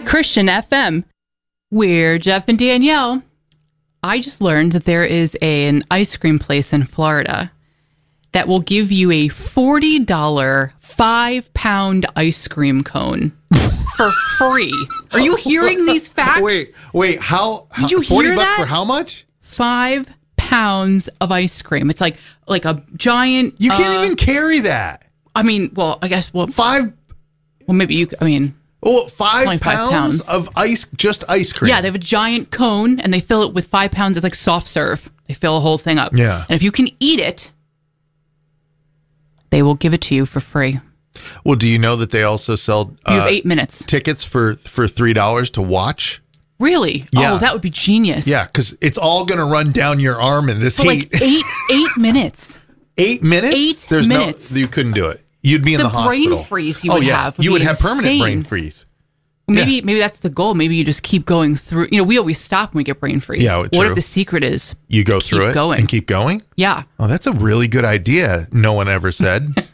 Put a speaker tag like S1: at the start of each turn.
S1: Christian FM. We're Jeff and Danielle. I just learned that there is an ice cream place in Florida that will give you a $40 5-pound ice cream cone for free. Are you hearing these facts?
S2: Wait, how
S1: Did you hear
S2: $40
S1: that?
S2: for how much?
S1: 5 pounds of ice cream. It's like a giant.
S2: You can't even carry that.
S1: I mean, well, I guess, well,
S2: 5
S1: well, maybe you, I mean,
S2: Oh, 5
S1: only 5
S2: pounds
S1: pounds
S2: of just ice cream.
S1: yeah, they have a giant cone and they fill it with 5 pounds. It's like soft serve. They fill the whole thing up.
S2: Yeah.
S1: And if you can eat it, they will give it to you for free.
S2: Well, do you know that they also sell
S1: You have 8 minutes.
S2: tickets for $3 to watch?
S1: Really?
S2: Yeah.
S1: Oh, that would be genius.
S2: Yeah, because it's all going to run down your arm in this
S1: For
S2: heat.
S1: like eight minutes.
S2: 8 minutes?
S1: 8 minutes.
S2: You couldn't do it. You'd be in the hospital.
S1: brain freeze you would have would
S2: you
S1: be
S2: would have permanent
S1: insane.
S2: brain freeze.
S1: Maybe that's the goal. Maybe you just keep going through. You know, we always stop when we get brain freeze.
S2: Yeah,
S1: What
S2: true.
S1: if the secret is
S2: You go through
S1: keep
S2: it
S1: going.
S2: and keep going?
S1: Yeah.
S2: Oh, that's a really good idea. No one ever said.